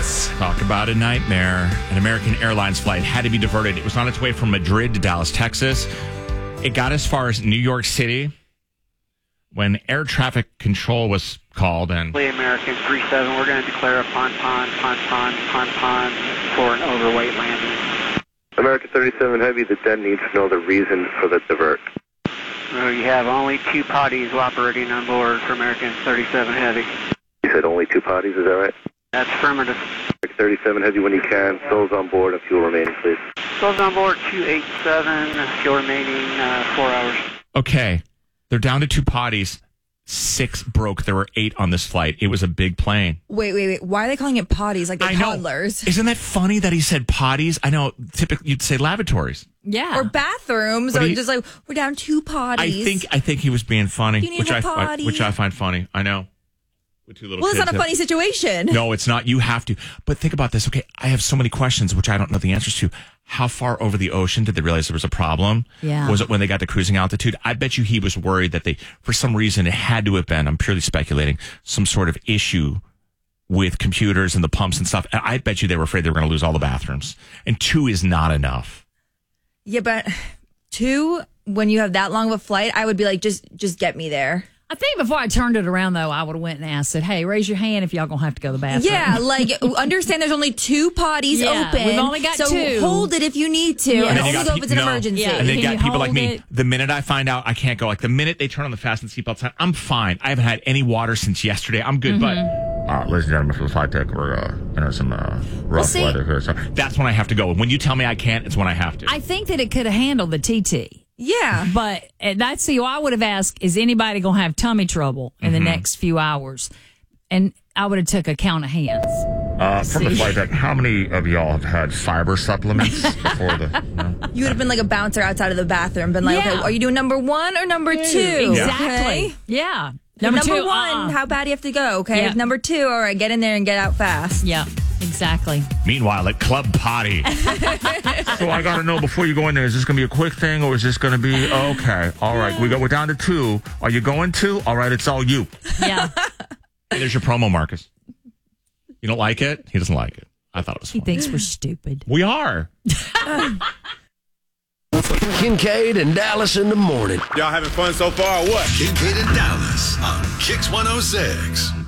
Dallas. Talk about a nightmare. An American Airlines flight had to be diverted. It was on its way from Madrid to Dallas, Texas. It got as far as New York City when air traffic control was called. And American 37, we're going to declare a pon for an overweight landing. American 37 Heavy, the den needs to know the reason for the divert. You have only 2 potties operating on board for American 37 Heavy. You said only 2 potties, is that right? That's affirmative. American 37 Heavy, when you can, souls on board and fuel remaining, please. Souls on board 287, fuel remaining 4 hours. okay, they're down to 2 potties. 6 broke. There were 8 on this flight. It was a big plane. Wait. Why are they calling it potties like they're I know. toddlers? Isn't that funny that he said potties? I know typically you'd say lavatories. Yeah. Or bathrooms, But or he- just like, we're down 2 potties. I think he was being funny, You need a potty. which I find funny. I know. With 2 little Well, it's kids not a funny situation. No, it's not. You have to. But think about this. Okay, I have so many questions which I don't know the answers to. How far over the ocean did they realize there was a problem? Yeah. Was it when they got to cruising altitude? I bet you he was worried that they, for some reason, it had to have been, I'm purely speculating, some sort of issue with computers and the pumps and stuff. I bet you they were afraid they were going to lose all the bathrooms. And 2 is not enough. Yeah, but 2, when you have that long of a flight, I would be like, just get me there. I think before I turned it around, though, I would have went and asked, said, hey, raise your hand if y'all going to have to go to the bathroom. Yeah, like, understand there's only 2 potties Yeah, open. we've only got so 2. hold it if you need to. Yeah. And And only then you go got if it's an pe- no. emergency. Yeah. And then you Can got you people like hold me. it? The minute I find out I can't go, like the minute they turn on the fasten seatbelt sign, I'm fine. I haven't had any water since yesterday. I'm good. But ladies and gentlemen, for the flight deck, we're some rough see- weather here. So that's when I have to go. When you tell me I can't, it's when I have to. I think that it could have handled the TT. Yeah. But that's who I would have asked, is anybody going to have tummy trouble in the next few hours? And I would have took a count of hands. From the flight deck, how many of y'all have had fiber supplements before the? No? You would have been like a bouncer outside of the bathroom, been like, Yeah. okay, are you doing number 1 or number 2? Exactly. Okay? Yeah. Number 2, 1, how bad do you have to go? Okay. Yeah. Number 2, all right, get in there and get out fast. Yeah, exactly. Meanwhile, at Club Potty. So I got to know before you go in there, is this going to be a quick thing or is this going to be, okay, all right, we're down to 2. Are you going 2? All right, it's all you. Yeah. Hey, there's your promo, Marcus. You don't like it? He doesn't like it. I thought it was He fun. thinks we're stupid. We are. Kincaid and Dallas in the morning. Y'all having fun so far or what? Kincaid and Dallas on Kix 106.